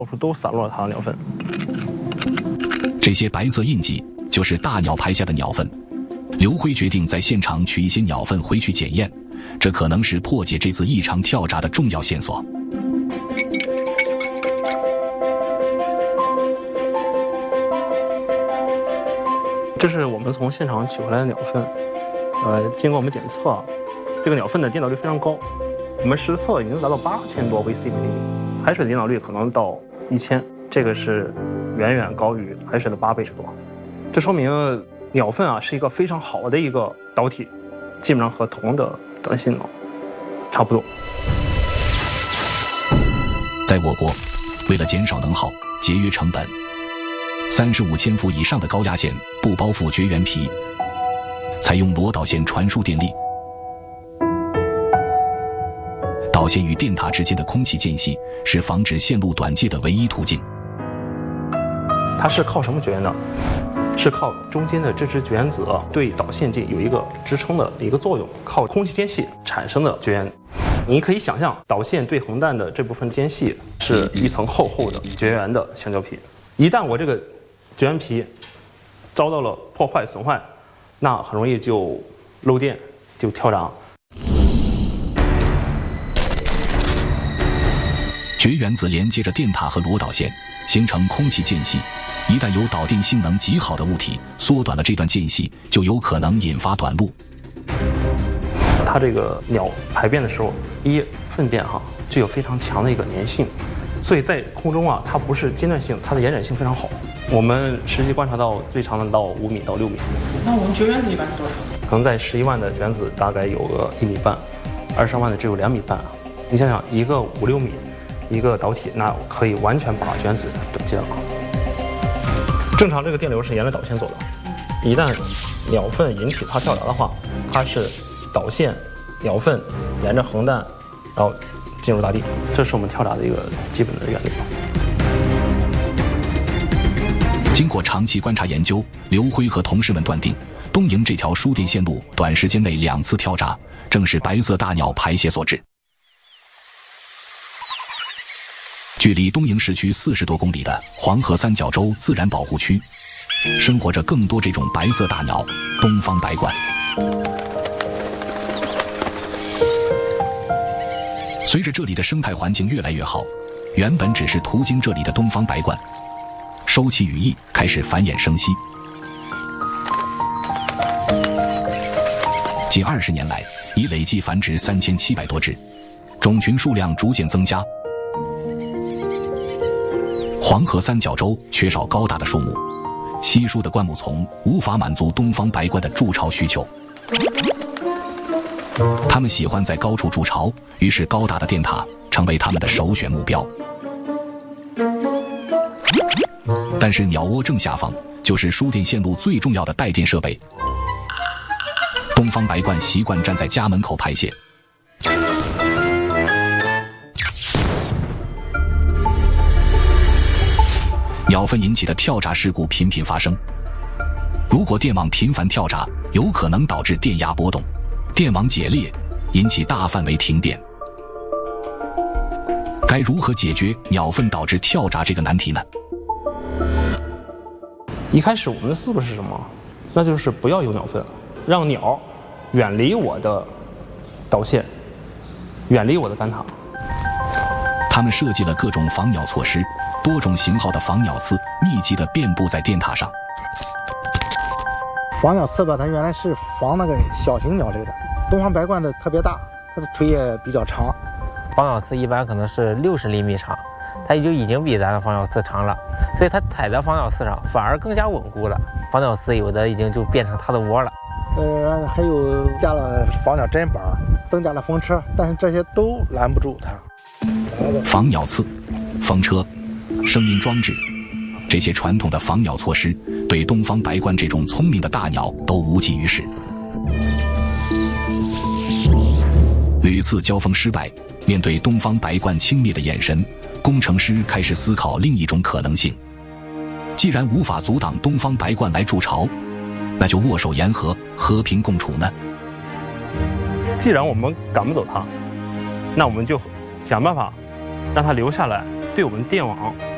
到处都洒落了它的鸟粪。 这些白色印记就是大鸟排下的鸟粪。刘辉决定在现场取一些鸟粪回去检验，这可能是破解这次异常跳闸的重要线索。 这是我们从现场取回来的鸟粪，经过我们检测，这个鸟粪的电导率非常高，我们实测已经达到8000多 Vc 每厘米，海水的电导率可能到1000，这个是远远高于海水的8倍之多。这说明鸟粪是一个非常好的一个导体，基本上和铜的等性能差不多。 在我国，为了减少能耗、节约成本，35千伏以上的高压线不包覆绝缘皮，采用螺导线传输电力。导线与电塔之间的空气间隙是防止线路短介的唯一途径。 它是靠什么绝缘的？是靠中间的这支绝缘子对导线径有一个支撑的一个作用，靠空气间隙产生的绝缘。你可以想象，导线对横弹的这部分间隙是一层厚厚的绝缘的橡胶皮。一旦我这个绝缘皮遭到了破坏损坏，那很容易就漏电，就跳闸。 绝缘子连接着电塔和螺导线，形成空气间隙。一旦有导电性能极好的物体缩短了这段间隙，就有可能引发短路。 它这个鸟排便的时候，粪便具有非常强的一个粘性，所以在空中它不是间断性，它的延展性非常好。我们实际观察到最长的到5米到6米。 那我们绝缘子一般是多少？ 可能在11万的绝缘子大概有个1米半，20万的只有2米半。你想想，一个5、6米一个导体，那可以完全把绝缘子断接了。正常这个电流是沿着导线走的，一旦鸟粪引起它跳闸的话，它是导线、鸟粪沿着横弹，然后进入大地，这是我们跳闸的一个基本的原理。 经过长期观察研究，刘辉和同事们断定，东营这条输电线路短时间内2次跳闸，正是白色大鸟排泄所致。距离东营市区40多公里的黄河三角洲自然保护区，生活着更多这种白色大鸟——东方白鹳。随着这里的生态环境越来越好，原本只是途经这里的东方白鹳，收起羽翼，开始繁衍生息。近20年来，已累计繁殖3700多只，种群数量逐渐增加。黄河三角洲缺少高大的树木，稀疏的灌木丛无法满足东方白鹳的筑巢需求。它们喜欢在高处筑巢，于是高大的电塔成为它们的首选目标。但是鸟窝正下方就是输电线路最重要的带电设备。东方白鹳习惯站在家门口排泄。鸟粪引起的跳闸事故频频发生。如果电网频繁跳闸，有可能导致电压波动，电网解裂，引起大范围停电。该如何解决鸟粪导致跳闸这个难题呢？ 一开始我们的思路是什么？那就是不要有鸟粪，让鸟远离我的导线，远离我的干塔。 他们设计了各种防鸟措施，多种型号的防鸟刺密集地遍布在电塔上。 防鸟刺吧，它原来是防那个小型鸟类的，东方白鹳的特别大，它的腿也比较长。 防鸟刺一般可能是60厘米长，它已经比咱的防鸟刺长了，所以它踩在防鸟刺上反而更加稳固了。防鸟刺有的已经就变成它的窝了。 还有加了防鸟砧板，增加了风车，但是这些都拦不住它。 防鸟刺、风车、声音装置，这些传统的防鸟措施对东方白鹳这种聪明的大鸟都无济于事。屡次交锋失败，面对东方白鹳轻蔑的眼神，工程师开始思考另一种可能性。既然无法阻挡东方白鹳来筑巢，那就握手言和，和平共处呢？ 既然我们赶不走它，那我们就想办法让它留下来，对我们电网